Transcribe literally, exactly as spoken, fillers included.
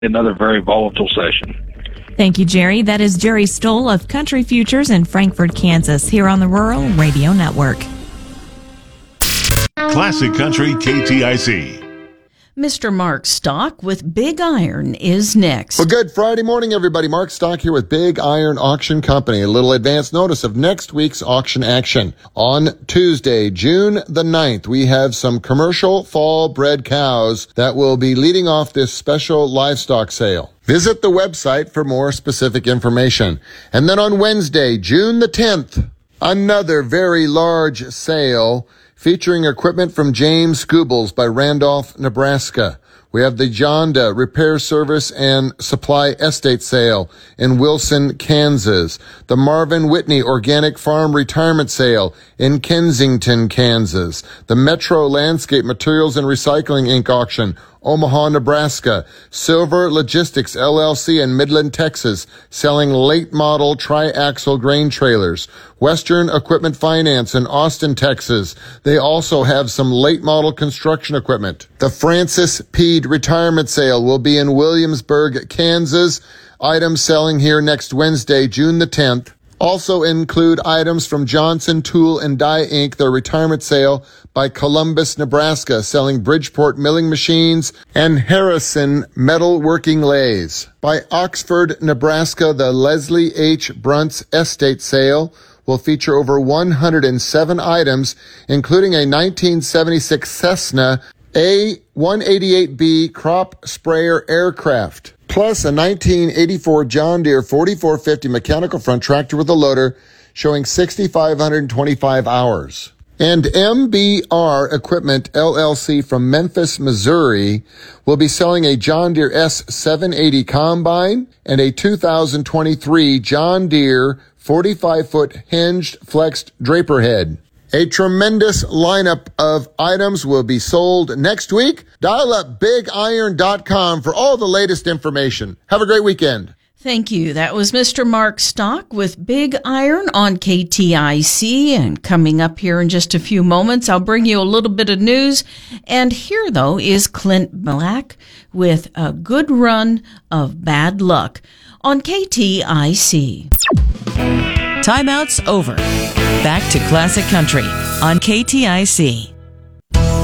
another very volatile session. Thank you, Jerry. That is Jerry Stoll of Country Futures in Frankfort, Kansas, here on the Rural Radio Network. Classic Country K T I C. Mister Mark Stock with Big Iron is next. Well, good Friday morning, everybody. Mark Stock here with Big Iron Auction Company. A little advance notice of next week's auction action. On Tuesday, June the ninth, we have some commercial fall bred cows that will be leading off this special livestock sale. Visit the website for more specific information. And then on Wednesday, June the tenth, another very large sale featuring equipment from James Scoobles by Randolph, Nebraska. We have the Jonda Repair Service and Supply Estate Sale in Wilson, Kansas. The Marvin Whitney Organic Farm Retirement Sale in Kensington, Kansas. The Metro Landscape Materials and Recycling Incorporated Auction, Omaha, Nebraska. Silver Logistics L L C in Midland, Texas, selling late model tri-axle grain trailers. Western Equipment Finance in Austin, Texas. They also have some late model construction equipment. The Francis Peed Retirement Sale will be in Williamsburg, Kansas. Items selling here next Wednesday, June the tenth. Also include items from Johnson Tool and Die Incorporated, their retirement sale by Columbus, Nebraska, selling Bridgeport milling machines, and Harrison metal working lathes. By Oxford, Nebraska, the Leslie H. Bruntz Estate Sale will feature over one hundred seven items, including a nineteen seventy-six Cessna A one eighty-eight B crop sprayer aircraft, plus a nineteen eighty-four John Deere forty-four fifty mechanical front tractor with a loader showing six thousand five hundred twenty-five hours. And M B R Equipment L L C from Memphis, Missouri will be selling a John Deere S seven eighty combine and a two thousand twenty-three John Deere forty-five foot hinged flexed draper head. A tremendous lineup of items will be sold next week. Dial up big iron dot com for all the latest information. Have a great weekend. Thank you. That was Mister Mark Stock with Big Iron on K T I C. And coming up here in just a few moments, I'll bring you a little bit of news. And here, though, is Clint Black with A Good Run of Bad Luck on K T I C. Timeout's over. Back to Classic Country on K T I C.